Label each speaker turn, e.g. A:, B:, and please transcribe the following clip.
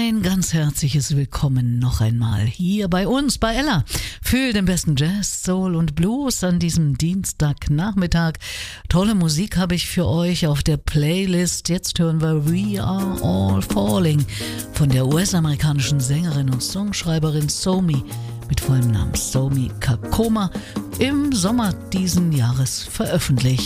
A: Ein ganz herzliches Willkommen noch einmal hier bei uns, bei Ella, für den besten Jazz, Soul und Blues an diesem Dienstagnachmittag. Tolle Musik habe ich für euch auf der Playlist. Jetzt hören wir We Are All Falling von der US-amerikanischen Sängerin und Songschreiberin Somi mit vollem Namen Somi Kakoma, im Sommer diesen Jahres veröffentlicht.